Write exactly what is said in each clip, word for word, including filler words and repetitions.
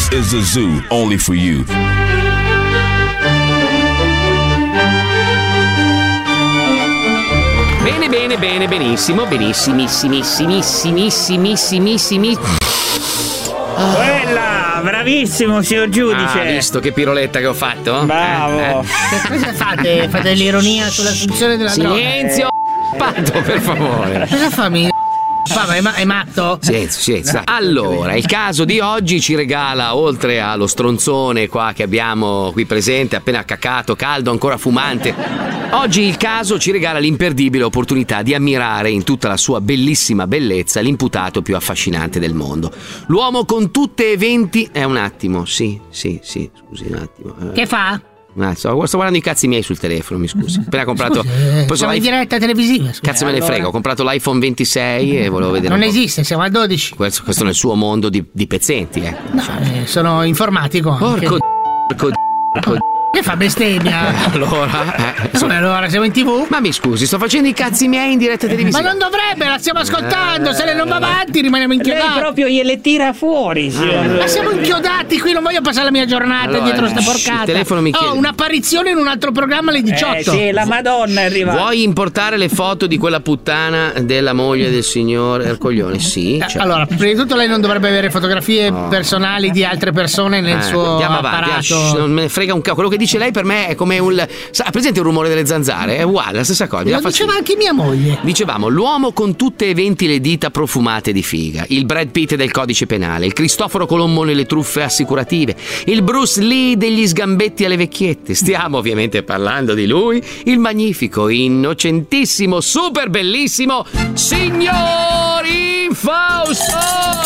This is a zoo only for you. Bene, bene, bene, benissimo, benissimissimissimissimissimissimissimissimi. Quella, bravissimo signor giudice. Ah, visto che piroletta che ho fatto? Bravo. Eh, eh. Cosa fate? Fate l'ironia sull'assunzione della droga? Silenzio, patto, per favore. Cosa fa mi? Ma è, ma- è matto? Silenzio, silenzio. Allora, il caso di oggi ci regala, oltre allo stronzone qua che abbiamo qui presente, appena cacato, caldo, ancora fumante, oggi il caso ci regala l'imperdibile opportunità di ammirare in tutta la sua bellissima bellezza l'imputato più affascinante del mondo. L'uomo con tutte e venti... È un attimo, sì, sì, sì, scusi un attimo. Eh. Che fa? Ah, sto, sto guardando i cazzi miei sul telefono, mi scusi. Appena comprato. Scusi, siamo in diretta televisiva. Scusi. Cazzo me ne Allora. frega, ho comprato l'iPhone ventisei e volevo vedere. Non un po'. esiste, siamo a dodici. Questo, questo nel suo mondo di, di pezzenti, eh. No, eh, sono informatico. anche. Porco porco porco Che fa bestemmia? Allora, eh, Come allora, siamo in tv? ma mi scusi, sto facendo i cazzi miei in diretta televisiva. Ma non dovrebbe, la stiamo ascoltando. Se lei non va avanti, rimaniamo Lei inchiodati. proprio gliele tira fuori, signor. Ma siamo inchiodati qui, non voglio passare la mia giornata Allora, dietro sta shh, porcata. il telefono mi chiede. Ho un'apparizione in un altro programma alle diciotto. Eh sì, la Madonna è arrivata. Vuoi importare le foto di quella puttana della moglie del signor Ercoglione? Sì. Eh, cioè. Allora, prima di tutto lei non dovrebbe avere fotografie No. personali di altre persone nel Eh, suo andiamo avanti, apparato. ah, shh, non me ne frega un cazzo. Quello che dice lei per me è come un. Sa, presente il rumore delle zanzare? È uguale, la stessa cosa. mi Lo dà fastidio. diceva anche mia moglie. Dicevamo, l'uomo con tutte e venti le dita profumate di figa, il Brad Pitt del codice penale, il Cristoforo Colombo nelle truffe assicurative, il Bruce Lee degli sgambetti alle vecchiette. Stiamo ovviamente parlando di lui, il magnifico, innocentissimo, super bellissimo signor Infausto!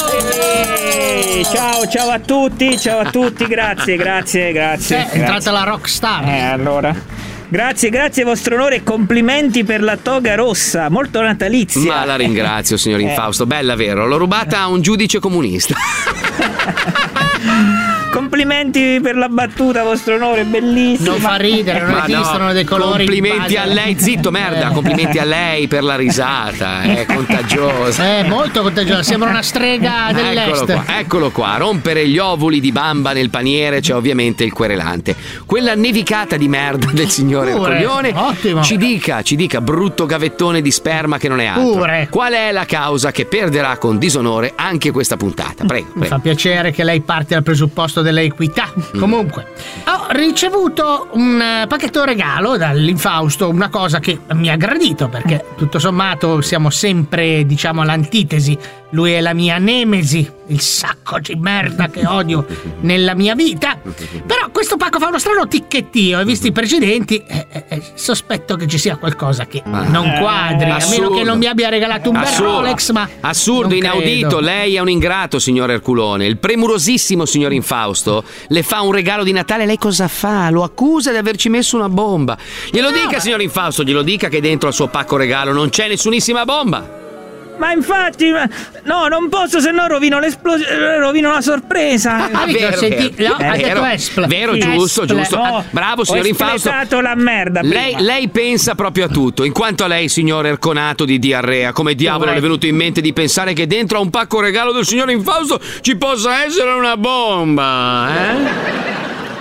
Eh, ciao, ciao a tutti, ciao a tutti, grazie, grazie, grazie. Eh, è entrata grazie. la rockstar. Eh, allora. Grazie, grazie vostro onore e complimenti per la toga rossa, molto natalizia. Ma la ringrazio, signor Eh. Infausto, bella vero, l'ho rubata a un giudice comunista. Complimenti per la battuta, vostro onore, bellissima. Non fa ridere, non Ma esistono no, dei colori. complimenti in a base- lei, zitto merda, Eh. complimenti a lei per la risata, è contagiosa. Eh, molto contagiosa, sembra una strega dell'est. Eccolo qua, eccolo qua, a rompere gli ovuli di bamba nel paniere c'è ovviamente il querelante. Quella nevicata di merda del signore Pure, Ercoglione ottimo. ci dica, ci dica, brutto gavettone di sperma che non è altro. Pure. Qual è la causa che perderà con disonore anche questa puntata? Prego, Mi prego. fa piacere che lei parte dal presupposto dell'equità. Comunque, ho ricevuto un eh, pacchetto regalo dall'Infausto, una cosa che mi ha gradito perché tutto sommato siamo sempre, diciamo, all'antitesi. Lui è la mia nemesi, il sacco di merda che odio nella mia vita. Però questo pacco fa uno strano ticchettio e visti i precedenti eh, eh, eh, sospetto che ci sia qualcosa che non quadri, a meno Assurdo. che non mi abbia regalato un bel Assurdo. Rolex, ma Assurdo, non inaudito, credo. lei è un ingrato, signor Erculone. Il premurosissimo signor Infausto le fa un regalo di Natale, lei cosa fa? Lo accusa di averci messo una bomba. Glielo dica, signor Infausto, glielo dica che dentro al suo pacco regalo non c'è nessunissima bomba. Ma infatti, ma- no, non posso, se no rovino l'esplosione, rovino la sorpresa. Ah, vero, senti, vero. no, ha Eh, detto vero, espl- vero, Espl- giusto, giusto. No, Ah, bravo, signor ho Infausto. espletato la merda prima. Lei, lei pensa proprio a tutto. In quanto a lei, signor Erconato di diarrea, come diavolo le è venuto in mente di pensare che dentro a un pacco regalo del signor Infausto ci possa essere una bomba? Eh?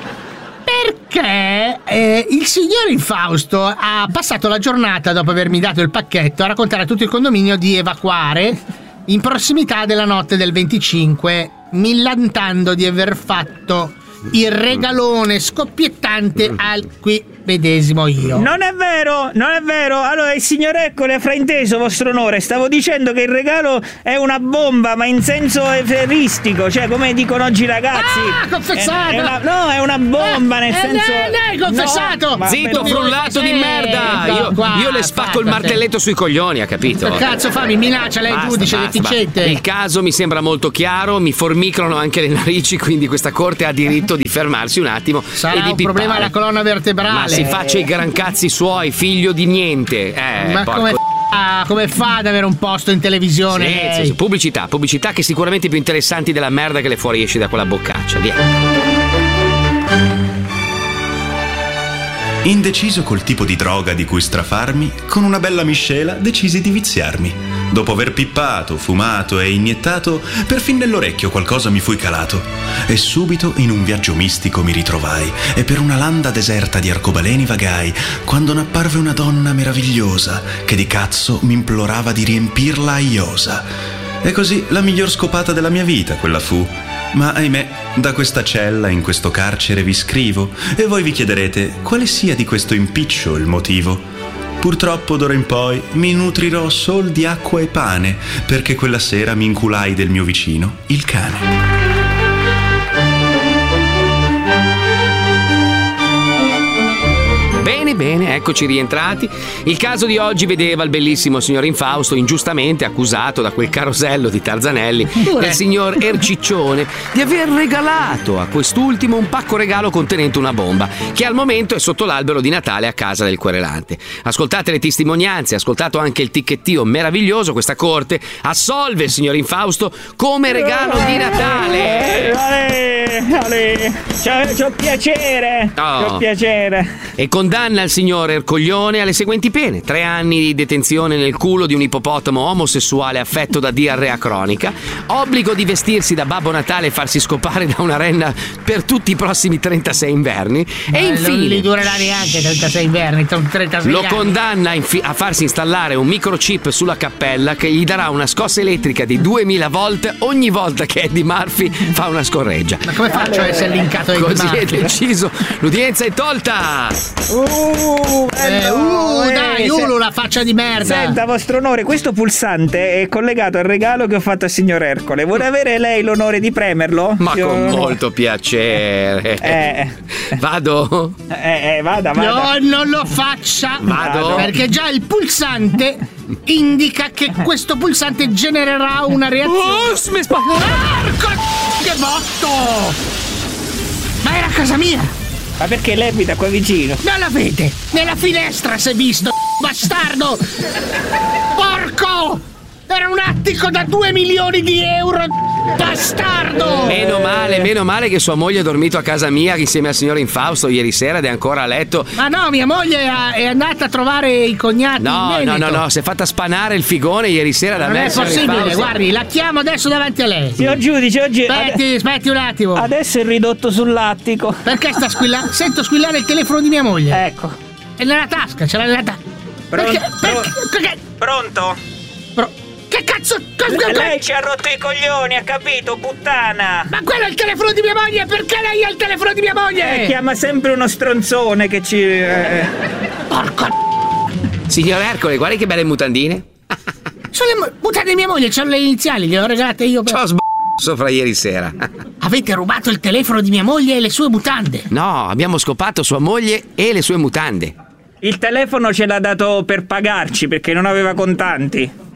Perché eh, il signor Infausto ha passato la giornata, dopo avermi dato il pacchetto, a raccontare a tutto il condominio di evacuare in prossimità della notte del venticinque, millantando di aver fatto il regalone scoppiettante al qui medesimo io. Non è vero, non è vero. Allora il signor Eccole ha frainteso, vostro onore. Stavo dicendo che il regalo è una bomba, ma in senso eferistico, cioè come dicono oggi i ragazzi. Ah, confessato! È, è una, no, è una bomba, nel Eh, senso. eh, lei, confessato! No, ma Zitto, per- frullato di Sì, merda! ecco Io, qua, io le spacco il fatta, martelletto sui coglioni, ha capito? Che cazzo fa? Mi minaccia lei, Basta, giudice basta, deficiente. basta. Il caso mi sembra molto chiaro, mi formicano anche le narici, quindi questa corte ha diritto di fermarsi un attimo Sarà e di un problema pippare. alla colonna vertebrale. Ma si faccia i gran cazzi suoi, figlio di niente. Eh, Ma porco- come fa, come fa ad avere un posto in televisione? Sì, lei? sì, sì, pubblicità, pubblicità che sicuramente più interessanti della merda che le fuoriesce da quella boccaccia. Via. Indeciso col tipo di droga di cui strafarmi, con una bella miscela decisi di viziarmi. Dopo aver pippato, fumato e iniettato, perfin nell'orecchio qualcosa mi fui calato. E subito in un viaggio mistico mi ritrovai, e per una landa deserta di arcobaleni vagai, quando n'apparve una donna meravigliosa, che di cazzo mi implorava di riempirla a iosa. E così la miglior scopata della mia vita quella fu. Ma ahimè, da questa cella in questo carcere vi scrivo, e voi vi chiederete quale sia di questo impiccio il motivo. Purtroppo d'ora in poi mi nutrirò sol di acqua e pane, perché quella sera mi inculai del mio vicino, il cane. Bene, bene, eccoci rientrati. Il caso di oggi vedeva il bellissimo signor Infausto ingiustamente accusato da quel carosello di Tarzanelli del signor Erciccione di aver regalato a quest'ultimo un pacco regalo contenente una bomba che al momento è sotto l'albero di Natale a casa del querelante. Ascoltate le testimonianze, ascoltato anche il ticchettio meraviglioso, questa corte assolve il signor Infausto come regalo di Natale. Ale, ale, c'ho, c'ho piacere, Oh. c'ho piacere. E condanna il signor Ercoglione alle seguenti pene: tre anni di detenzione nel culo di un ippopotamo omosessuale affetto da diarrea cronica, obbligo di vestirsi da Babbo Natale e farsi scopare da una renna per tutti i prossimi trentasei inverni, e Eh, infine non li durerà neanche trentasei inverni, trentasei lo anni. condanna infi- a farsi installare un microchip sulla cappella che gli darà una scossa elettrica di duemila volt ogni volta che Eddie Murphy fa una scorreggia. Ma come faccio a essere linkato ai Così è Murphy? deciso, l'udienza è tolta. Uh, Eh, bello, uh, eh, dai, se- Ulu, la faccia di merda. Senta, vostro onore, questo pulsante è collegato al regalo che ho fatto al signor Ercole. Vuole avere lei l'onore di premerlo? Ma Io- con molto piacere. Eh, Vado? eh, eh, vada, vada. No, non lo faccia. Vado? Perché già il pulsante indica che questo pulsante genererà una reazione. Oh, mi spa- Porco che botto! Ma era a casa mia! Ma perché lei abita qua vicino? Non la vede! Nella finestra si è visto, bastardo! Porco! Era un attico da due milioni di euro, bastardo! Meno male, meno male che sua moglie ha dormito a casa mia insieme al signor Infausto ieri sera ed è ancora a letto. Ma no, mia moglie è è andata a trovare i cognati. No, in no, Veneto. no, no, si è fatta spanare il figone ieri sera da Non me. è signor possibile, Infausto. guardi, la chiamo adesso davanti a lei. Signor giudice, oggi Aspetti, aspetti un attimo. adesso è ridotto sull'attico. Perché sta squillando? Sento squillare il telefono di mia moglie. Ecco. È nella tasca, ce l'ha nella tasca. Pronto? Perché? Perché? perché? Pronto? Pro- Che cazzo? Lei ci ha rotto i coglioni, ha capito, puttana? Ma quello è il telefono di mia moglie! Perché lei ha il telefono di mia moglie? Eh, chiama sempre uno stronzone che ci... eh. Porco. Signor Ercole, guardi che belle mutandine. Sono le mu- mutande di mia moglie, c'hanno le iniziali, le ho regalate io. Per... Ci ho sb***o fra ieri sera. Avete rubato il telefono di mia moglie e le sue mutande. No, abbiamo scopato sua moglie e le sue mutande. Il telefono ce l'ha dato per pagarci perché non aveva contanti.